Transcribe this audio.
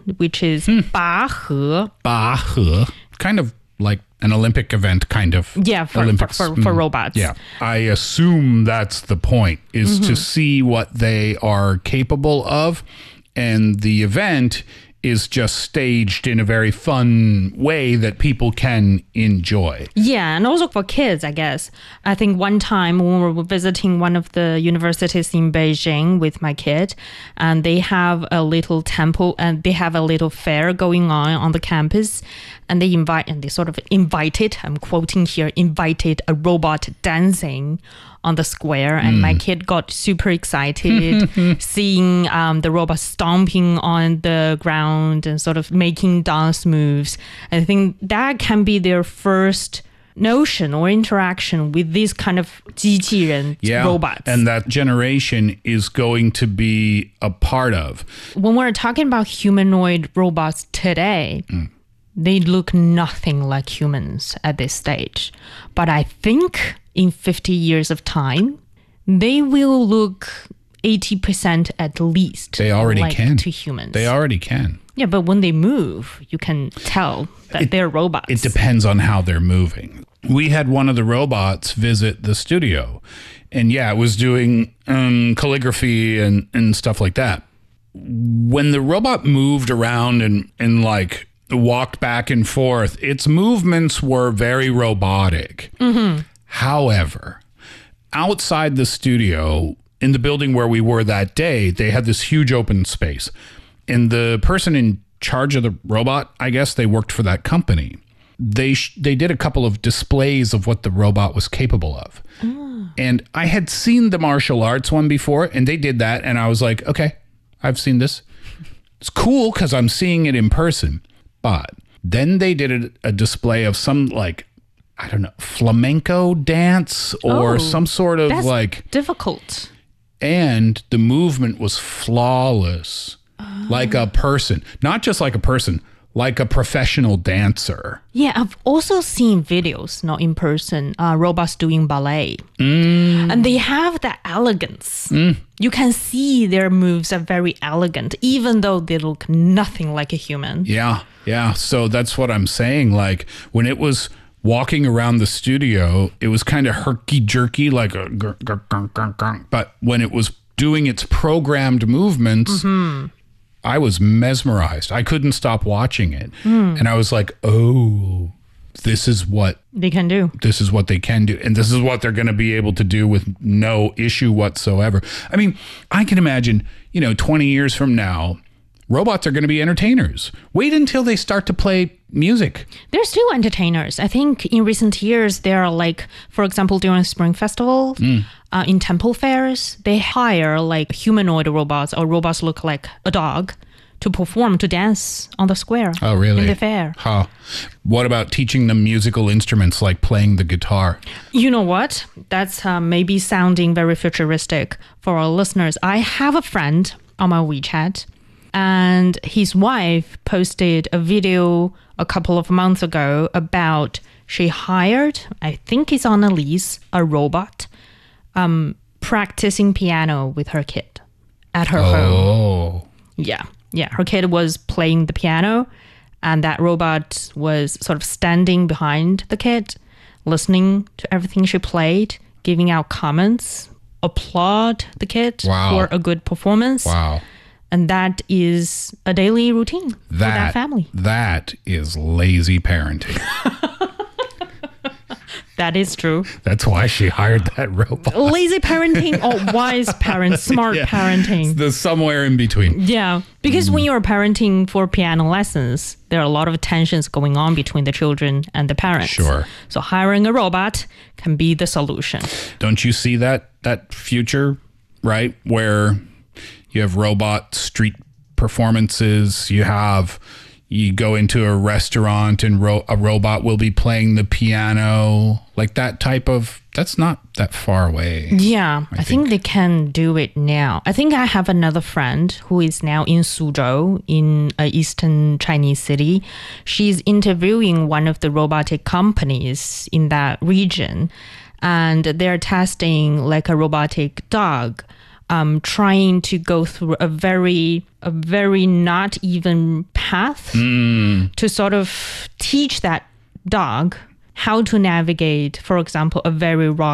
which is 拔河. 拔河. Kind of like an Olympic event, kind of. Yeah, for robots. Yeah. I assume that's the point, is to see what they are capable of. And the event is just staged in a very fun way that people can enjoy. Yeah, and also for kids, I guess. I think one time when we were visiting one of the universities in Beijing with my kid, and they have a little temple and they have a little fair going on the campus, and they sort of invited, I'm quoting here, invited a robot dancing on the square, and my kid got super excited seeing the robot stomping on the ground and sort of making dance moves. I think that can be their first notion or interaction with this kind of 机器人 robots. And that generation is going to be a part of. When we're talking about humanoid robots today, they look nothing like humans at this stage. But I think in 50 years of time, they will look 80% at least they already like can. To humans. They already can. Yeah, but when they move, you can tell that they're robots. It depends on how they're moving. We had one of the robots visit the studio, and it was doing calligraphy and stuff like that. When the robot moved around and like walked back and forth, its movements were very robotic. However, outside the studio, in the building where we were that day, they had this huge open space. And the person in charge of the robot, I guess they worked for that company. They did a couple of displays of what the robot was capable of. And I had seen the martial arts one before, and they did that. And I was like, okay, I've seen this. It's cool because I'm seeing it in person. But then they did a display of some, like, I don't know, flamenco dance or some sort of that's like difficult. And the movement was flawless, like a person, not just like a person, like a professional dancer. Yeah, I've also seen videos, not in person, robots doing ballet. And they have that elegance. You can see their moves are very elegant, even though they look nothing like a human. Yeah. So that's what I'm saying. Like when it was walking around the studio, it was kind of herky-jerky, like a but when it was doing its programmed movements, I was mesmerized. I couldn't stop watching it. And I was like, oh, this is what they can do. This is what they can do. And this is what they're going to be able to do with no issue whatsoever. I mean, I can imagine, 20 years from now, robots are going to be entertainers. Wait until they start to play music. They're still entertainers. I think in recent years, there are like, for example, during Spring Festival, in temple fairs, they hire like humanoid robots or robots look like a dog to dance on the square. Oh, really? In the fair. Huh. What about teaching them musical instruments like playing the guitar? You know what? That's maybe sounding very futuristic for our listeners. I have a friend on my WeChat, and his wife posted a video a couple of months ago about she hired, I think it's on a lease, a robot practicing piano with her kid at her home. Yeah. Her kid was playing the piano, and that robot was sort of standing behind the kid, listening to everything she played, giving out comments, applaud the kid for a good performance. Wow. And that is a daily routine for that family. That is lazy parenting. That is true. That's why she hired that robot. Lazy parenting or wise parenting, smart parenting. The somewhere in between. Yeah, because when you're parenting for piano lessons, there are a lot of tensions going on between the children and the parents. Sure. So hiring a robot can be the solution. Don't you see that future, right? Where you have robot street performances, you go into a restaurant and a robot will be playing the piano, like that's not that far away. Yeah, I think they can do it now. I think I have another friend who is now in Suzhou, in an eastern Chinese city. She's interviewing one of the robotic companies in that region, and they're testing like a robotic dog trying to go through a very not even path to sort of teach that dog how to navigate, for example, a very rocky